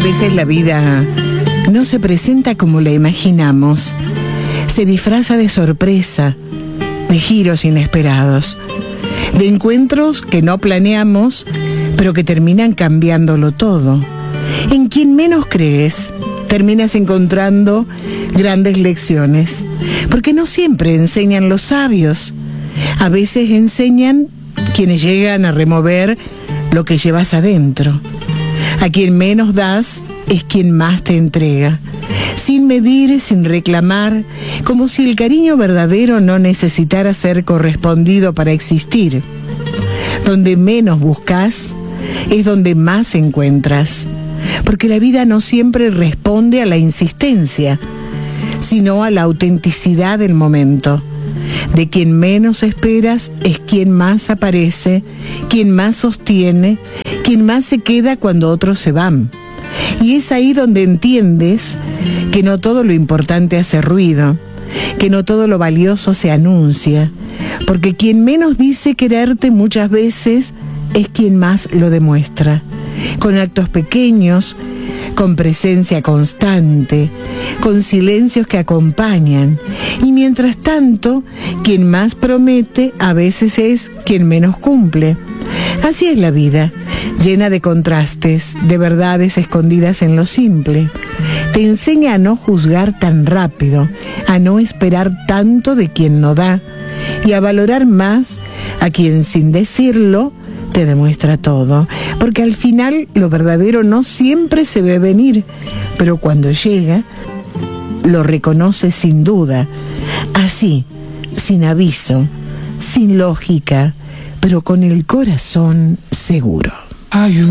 veces la vida no se presenta como la imaginamos. Se disfraza de sorpresa, de giros inesperados, de encuentros que no planeamos, pero que terminan cambiándolo todo. En quien menos crees, terminas encontrando grandes lecciones, porque no siempre enseñan los sabios. A veces enseñan quienes llegan a remover lo que llevas adentro. A quien menos das es quien más te entrega, sin medir, sin reclamar, como si el cariño verdadero no necesitara ser correspondido para existir. Donde menos buscas es donde más encuentras, porque la vida no siempre responde a la insistencia, sino a la autenticidad del momento. De quien menos esperas es quien más aparece, quien más sostiene, quien más se queda cuando otros se van. Y es ahí donde entiendes que no todo lo importante hace ruido, que no todo lo valioso se anuncia, porque quien menos dice quererte muchas veces es quien más lo demuestra, con actos pequeños, con presencia constante, con silencios que acompañan. Y mientras tanto, quien más promete a veces es quien menos cumple. Así es la vida, llena de contrastes, de verdades escondidas en lo simple. Te enseña a no juzgar tan rápido, a no esperar tanto de quien no da, y a valorar más a quien sin decirlo te demuestra todo, porque al final lo verdadero no siempre se ve venir, pero cuando llega, lo reconoces sin duda, así, sin aviso, sin lógica, pero con el corazón seguro. Hay